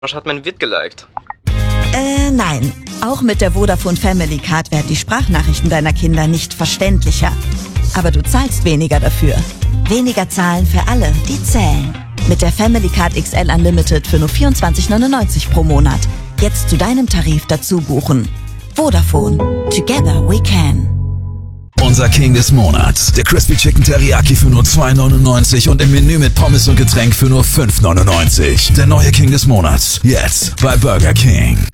hat mein Vid geliked. Nein. Auch mit der Vodafone Family Card werden die Sprachnachrichten deiner Kinder nicht verständlicher. Aber du zahlst weniger dafür. Weniger zahlen für alle, die zählen. Mit der Family Card XL Unlimited für nur 24,99 pro Monat. Jetzt zu deinem Tarif dazu buchen. Vodafone. Together we can. Unser King des Monats. Der Crispy Chicken Teriyaki für nur 2,99 und im Menü mit Pommes und Getränk für nur 5,99. Der neue King des Monats. Jetzt bei Burger King.